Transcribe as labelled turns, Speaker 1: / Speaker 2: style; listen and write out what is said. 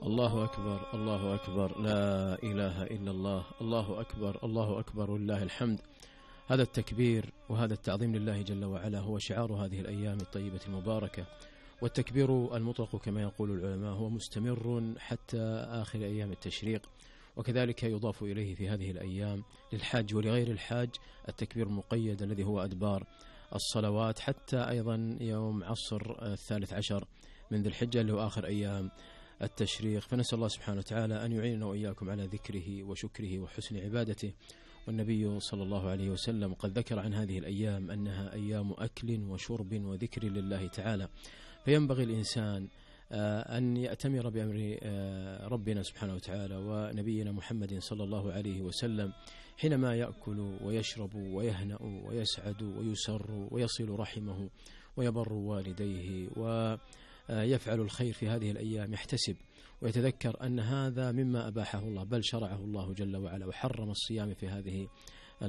Speaker 1: الله أكبر الله أكبر، لا إله إلا الله، الله أكبر الله أكبر ولله الحمد. هذا التكبير وهذا التعظيم لله جل وعلا هو شعار هذه الأيام الطيبة المباركة، والتكبير المطلق كما يقول العلماء هو مستمر حتى آخر أيام التشريق، وكذلك يضاف إليه في هذه الأيام للحاج ولغير الحاج التكبير المقيد الذي هو أدبار الصلوات، حتى أيضا يوم عصر 13 من ذي الحجة اللي هو آخر أيام التشريق. فنسأل الله سبحانه وتعالى أن يعيننا وإياكم على ذكره وشكره وحسن عبادته. والنبي صلى الله عليه وسلم قد ذكر عن هذه الأيام أنها أيام أكل وشرب وذكر لله تعالى، فينبغي الإنسان أن يأتمر بأمر ربنا سبحانه وتعالى ونبينا محمد صلى الله عليه وسلم حينما يأكل ويشرب ويهنأ ويسعد ويسر ويصل رحمه ويبر والديه ويفعل الخير في هذه الأيام، يحتسب ويتذكر أن هذا مما أباحه الله، بل شرعه الله جل وعلا وحرم الصيام في هذه